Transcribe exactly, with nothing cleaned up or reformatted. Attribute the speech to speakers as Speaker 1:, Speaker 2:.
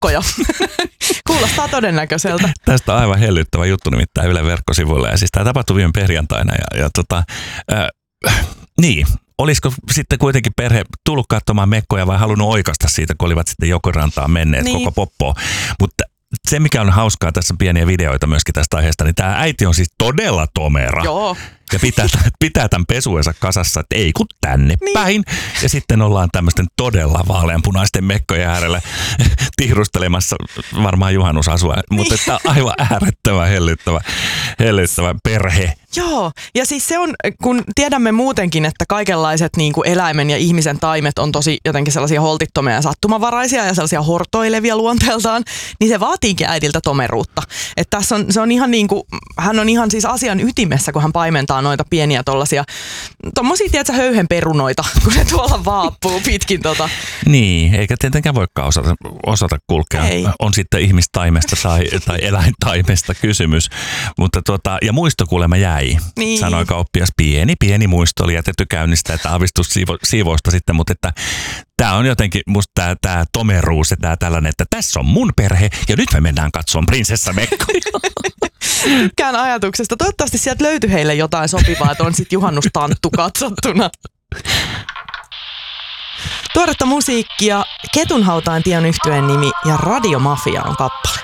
Speaker 1: mekkoja. Kuulostaa todennäköiseltä.
Speaker 2: Tästä on aivan hellyttävä juttu nimittäin Ylen verkkosivuilla. Ja siis tämä tapahtui viime perjantaina. Ja, ja tota, äh, niin, olisiko sitten kuitenkin perhe tullut katsomaan mekkoja vai halunnut oikasta siitä, kun olivat sitten Jokirantaan menneet niin. koko poppoon. Mutta se, mikä on hauskaa, tässä on pieniä videoita myöskin tästä aiheesta, niin tämä äiti on siis todella tomera.
Speaker 1: Joo.
Speaker 2: Ja pitää, pitää tämän pesuensa kasassa, että ei kun tänne niin. päin. Ja sitten ollaan tämmöisten todella vaaleanpunaisten mekkojen äärellä tihrustelemassa varmaan juhannusasua. Niin. Mutta että aivan äärettömän hellyttävä, hellyttävä perhe.
Speaker 1: Joo, ja siis se on, kun tiedämme muutenkin, että kaikenlaiset niin kuin eläimen ja ihmisen taimet on tosi jotenkin sellaisia holtittomia ja sattumavaraisia ja sellaisia hortoilevia luonteeltaan, niin se vaatiikin äidiltä tomeruutta. Että tässä on, se on ihan niin kuin, hän on ihan siis asian ytimessä, kun hän paimentaa noita pieniä tollasia, tommosia, tiedätkö, höyhenperunoita, kun ne tuolla vaappuu pitkin tota.
Speaker 2: Niin, eikä tietenkään voikaan osata, osata kulkea. Ei. On sitten ihmistaimesta tai, tai eläintaimesta kysymys. Mutta tuota, ja muistokuulema jäi. Niin. Sanoi kauppias, pieni, pieni muisto oli jätetty käynnistä, että avistus siivo, siivoista sitten, mutta että tämä on jotenkin musta tämä, tämä tomeruus ja tämä tällainen, että tässä on mun perhe ja nyt me mennään katsomaan prinsessa mekkoja.
Speaker 1: Tykkään ajatuksesta. Toivottavasti sieltä löytyi heille jotain sopivaa, että on sitten juhannustanttu katsottuna. Tuoretta musiikkia, Ketunhautaan Tion yhtyeen nimi ja Radio Mafia on kappale.